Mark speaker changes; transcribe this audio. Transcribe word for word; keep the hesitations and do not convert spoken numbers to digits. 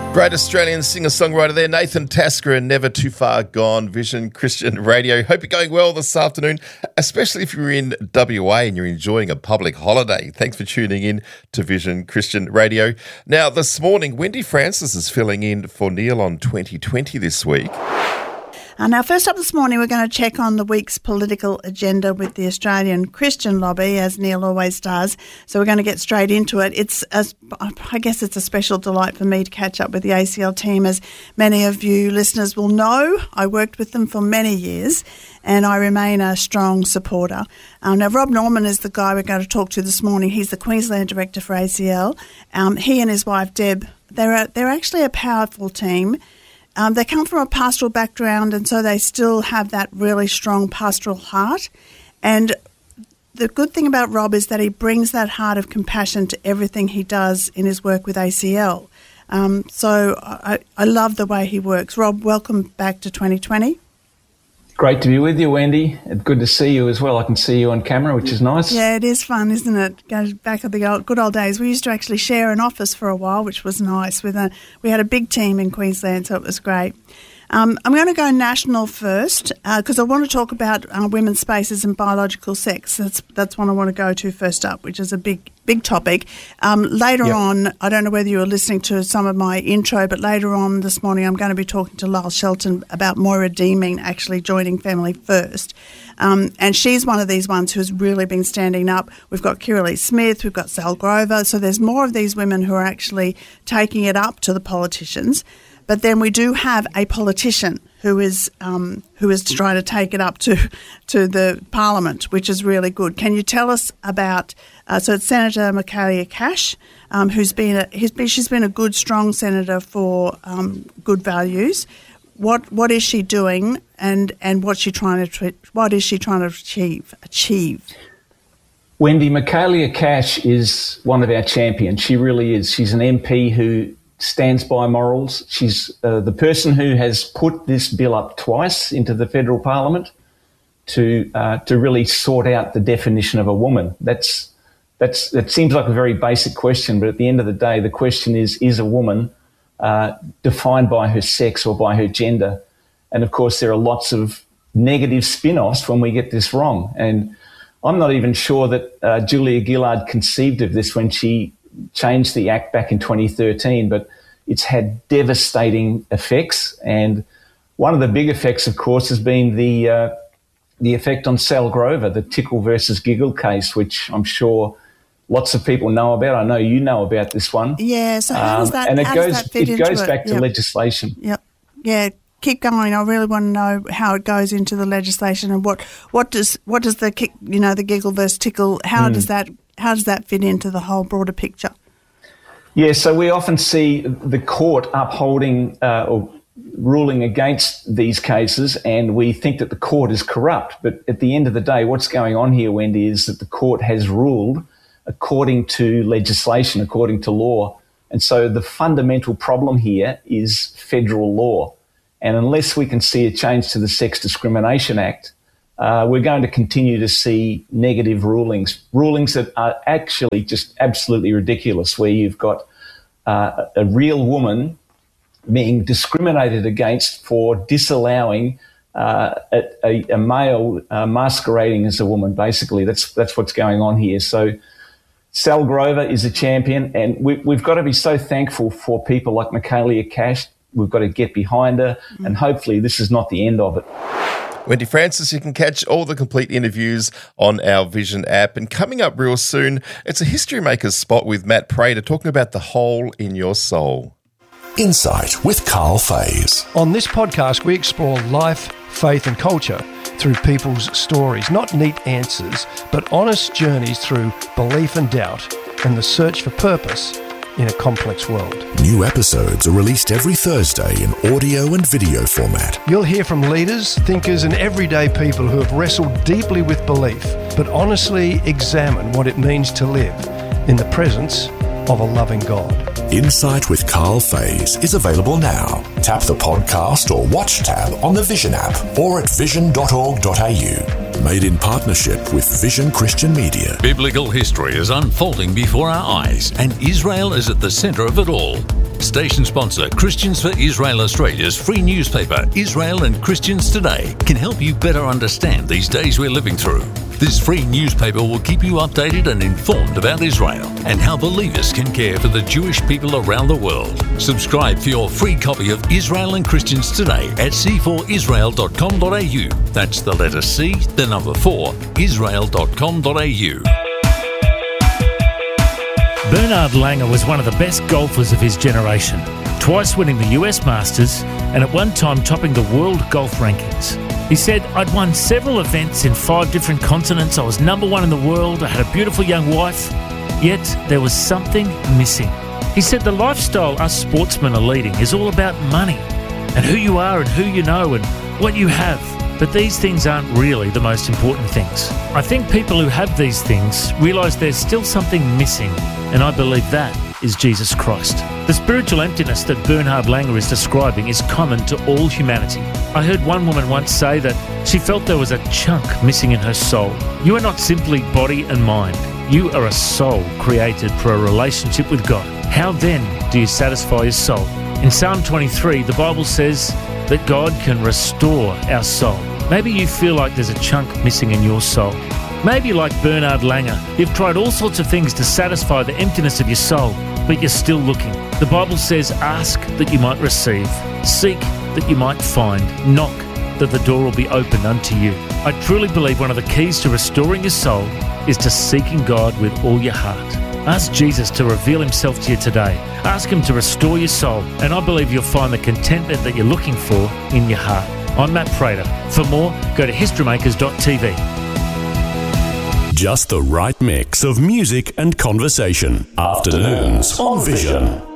Speaker 1: Great Australian singer-songwriter there, Nathan Tasker, and Never Too Far Gone, Vision Christian Radio. Hope you're going well this afternoon, especially if you're in W A and you're enjoying a public holiday. Thanks for tuning in to Vision Christian Radio. Now, this morning, Wendy Francis is filling in for Neil on twenty twenty this week.
Speaker 2: Uh, now, first up this morning, we're going to check on the week's political agenda with the Australian Christian Lobby, as Neil always does. So we're going to get straight into it. It's, a, I guess it's a special delight for me to catch up with the A C L team. As many of you listeners will know, I worked with them for many years and I remain a strong supporter. Um, now, Rob Norman is the guy we're going to talk to this morning. He's the Queensland Director for A C L. Um, he and his wife, Deb, they're, a, they're actually a powerful team. Um, they come from a pastoral background, and so they still have that really strong pastoral heart. And the good thing about Rob is that he brings that heart of compassion to everything he does in his work with A C L. Um, so I, I love the way he works. Rob, welcome back to twenty twenty.
Speaker 3: Great to be with you, Wendy. It's good to see you as well. I can see you on camera, which is nice.
Speaker 2: Yeah, it is fun, isn't it? Goes back to the old, good old days. We used to actually share an office for a while, which was nice. With a, we had a big team in Queensland, so it was great. Um, I'm going to go national first because uh, I want to talk about uh, women's spaces and biological sex. That's that's one I want to go to first up, which is a big big topic. Um, later yep. on, I don't know whether you were listening to some of my intro, but later on this morning I'm going to be talking to Lyle Shelton about Moira Deeming actually joining Family First. Um, and she's one of these ones who's really been standing up. We've got Kirralie Smith, we've got Sal Grover. So there's more of these women who are actually taking it up to the politicians. But then we do have a politician who is um, who is trying to take it up to to the Parliament, which is really good. Can you tell us about? Uh, so it's Senator Michaelia Cash, um, who's been a he's been, she's been a good, strong senator for um, good values. What what is she doing, and and what's she trying to what is she trying to achieve achieve?
Speaker 3: Wendy, Michaelia Cash is one of our champions. She really is. She's an M P who stands by morals. She's uh, the person who has put this bill up twice into the federal parliament to uh, to really sort out the definition of a woman. That's that's that seems like a very basic question, but at the end of the day, the question is: is a woman uh, defined by her sex or by her gender? And of course, there are lots of negative spin-offs when we get this wrong. And I'm not even sure that uh, Julia Gillard conceived of this when she changed the Act back in twenty thirteen, but it's had devastating effects. And one of the big effects, of course, has been the uh, the effect on Sal Grover, the Tickle versus Giggle case, which I'm sure lots of people know about. I know you know about this one.
Speaker 2: Yeah, so how does that,
Speaker 3: um, and it
Speaker 2: how
Speaker 3: goes,
Speaker 2: does that fit
Speaker 3: it
Speaker 2: into
Speaker 3: goes
Speaker 2: it?
Speaker 3: back to
Speaker 2: yep.
Speaker 3: legislation.
Speaker 2: Yep. Yeah. Keep going. I really want to know how it goes into the legislation and what, what does what does the kick, you know the Giggle versus Tickle, how mm. does that how does that fit into the whole broader picture?
Speaker 3: Yeah, so we often see the court upholding uh, or ruling against these cases, and we think that the court is corrupt. But at the end of the day, what's going on here, Wendy, is that the court has ruled according to legislation, according to law. And so the fundamental problem here is federal law. And unless we can see a change to the Sex Discrimination Act, uh, we're going to continue to see negative rulings, rulings that are actually just absolutely ridiculous, where you've got uh, a real woman being discriminated against for disallowing uh, a, a male uh, masquerading as a woman, basically. That's that's what's going on here. So Sal Grover is a champion, and we, we've got to be so thankful for people like Michaelia Cash. We've got to get behind her, mm. and hopefully this is not the end of it.
Speaker 1: Wendy Francis, you can catch all the complete interviews on our Vision app. And coming up real soon, it's a History Makers spot with Matt Prater talking about the hole in your soul.
Speaker 4: Insight with Carl Fays.
Speaker 5: On this podcast, we explore life, faith and culture through people's stories. Not neat answers, but honest journeys through belief and doubt and the search for purpose in a complex world.
Speaker 4: New episodes are released every Thursday in audio and video format.
Speaker 5: You'll hear from leaders, thinkers and everyday people who have wrestled deeply with belief, but honestly examine what it means to live in the presence of a loving God.
Speaker 4: Insight with Carl Fays is available now. Tap the podcast or watch tab on the Vision app or at vision dot org dot a u. Made in partnership with Vision Christian Media.
Speaker 6: Biblical history is unfolding before our eyes, and Israel is at the center of it all. Station sponsor Christians for Israel Australia's free newspaper, Israel and Christians Today, can help you better understand these days we're living through. This free newspaper will keep you updated and informed about Israel and how believers can care for the Jewish people around the world. Subscribe for your free copy of Israel and Christians Today at c four israel dot com dot a u. That's the letter C, the number four, israel dot com dot a u.
Speaker 7: Bernhard Langer was one of the best golfers of his generation, twice winning the U S Masters and at one time topping the world golf rankings. He said, "I'd won several events in five different continents. I was number one in the world. I had a beautiful young wife, yet there was something missing." He said, "The lifestyle us sportsmen are leading is all about money and who you are and who you know and what you have. But these things aren't really the most important things. I think people who have these things realise there's still something missing, and I believe that is Jesus Christ." The spiritual emptiness that Bernhard Langer is describing is common to all humanity. I heard one woman once say that she felt there was a chunk missing in her soul. You are not simply body and mind. You are a soul created for a relationship with God. How then do you satisfy your soul? In Psalm twenty-three, the Bible says that God can restore our soul. Maybe you feel like there's a chunk missing in your soul. Maybe like Bernhard Langer, you've tried all sorts of things to satisfy the emptiness of your soul, but you're still looking. The Bible says, ask that you might receive, seek that you might find, knock that the door will be opened unto you. I truly believe one of the keys to restoring your soul is to seeking God with all your heart. Ask Jesus to reveal himself to you today. Ask him to restore your soul, and I believe you'll find the contentment that you're looking for in your heart. I'm Matt Prater. For more, go to history makers dot t v.
Speaker 4: Just the right mix of music and conversation. Afternoons on Vision.